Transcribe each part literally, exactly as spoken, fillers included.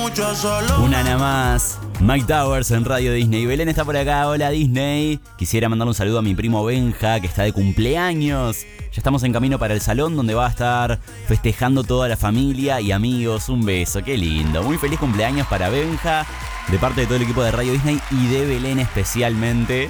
Una nada más. Mike Towers en Radio Disney. Belén está por acá. Hola Disney. Quisiera mandar un saludo a mi primo Benja, que está de cumpleaños. Ya estamos en camino para el salón donde va a estar festejando toda la familia y amigos. Un beso, qué lindo. Muy feliz cumpleaños para Benja, de parte de todo el equipo de Radio Disney y de Belén especialmente.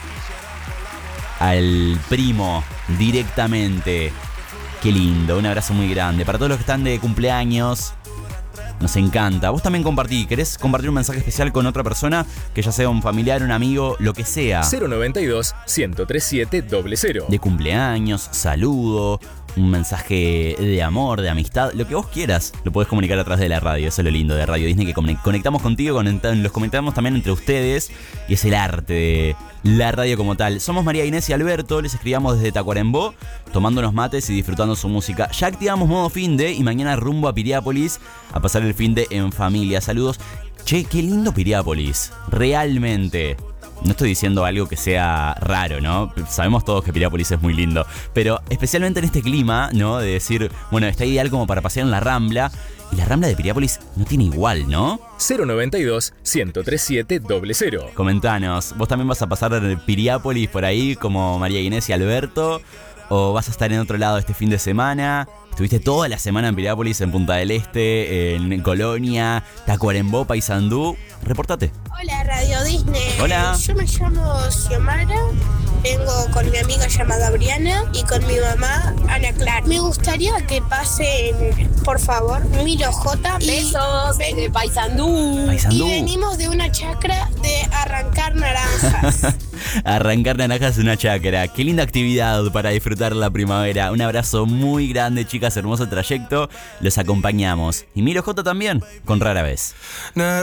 Al primo directamente. Qué lindo, un abrazo muy grande. Para todos los que están de cumpleaños, nos encanta. Vos también compartí. ¿Querés compartir un mensaje especial con otra persona? Que ya sea un familiar, un amigo, lo que sea. cero noventa y dos, ciento treinta y siete, cero cero. De cumpleaños, saludo, un mensaje de amor, de amistad, lo que vos quieras, lo podés comunicar a través de la radio. Eso es lo lindo de Radio Disney, que conectamos contigo, los conectamos también entre ustedes, y es el arte de la radio como tal. Somos María Inés y Alberto, les escribamos desde Tacuarembó, tomando unos mates y disfrutando su música. Ya activamos modo finde y mañana rumbo a Piriápolis a pasar el finde en familia. Saludos. Che, qué lindo Piriápolis, realmente. No estoy diciendo algo que sea raro, ¿no? Sabemos todos que Piriápolis es muy lindo. Pero especialmente en este clima, ¿no? De decir, bueno, está ideal como para pasear en la Rambla. Y la Rambla de Piriápolis no tiene igual, ¿no? cero noventa y dos, ciento treinta y siete, cero cero. Comentanos, ¿vos también vas a pasar en Piriápolis por ahí como María Inés y Alberto? ¿O vas a estar en otro lado este fin de semana? Estuviste toda la semana en Piriápolis, en Punta del Este, en Colonia, Tacuarembó, Paysandú. Repórtate. Hola, Radio Disney. Hola. Yo me llamo Xiomara, vengo con mi amiga llamada Briana y con mi mamá, Ana Clara. Me gustaría que pasen, por favor, Milo J. Y besos de Paysandú. Paysandú. Y venimos de una chacra de arrancar naranjas. Arrancar naranjas en una chacra. Qué linda actividad para disfrutar la primavera. Un abrazo muy grande, chicas. Hermoso trayecto. Los acompañamos. Y Milo J también, con Rara Vez.